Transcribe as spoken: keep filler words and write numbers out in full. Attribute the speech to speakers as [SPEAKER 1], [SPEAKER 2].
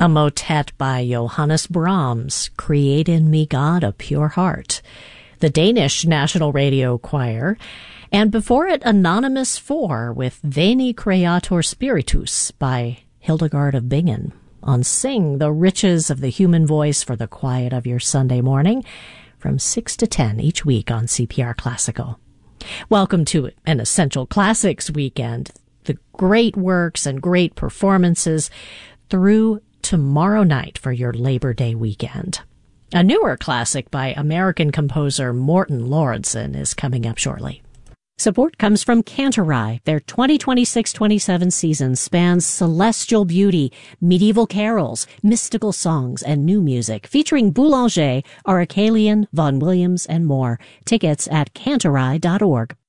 [SPEAKER 1] a motet by Johannes Brahms, Create in Me, God, a Pure Heart, the Danish National Radio Choir, and before it, Anonymous four with Veni Creator Spiritus by Hildegard of Bingen on Sing, the Riches of the Human Voice for the Quiet of Your Sunday Morning, from six to ten each week on C P R Classical. Welcome to an Essential Classics weekend. The great works and great performances through tomorrow night for your Labor Day weekend. A newer classic by American composer Morten Lauridsen is coming up shortly. Support comes from Cantorai. Their twenty twenty-six twenty-seven season spans celestial beauty, medieval carols, mystical songs, and new music, featuring Boulanger, Aracelian, Vaughan Williams, and more. Tickets at cantorai dot org.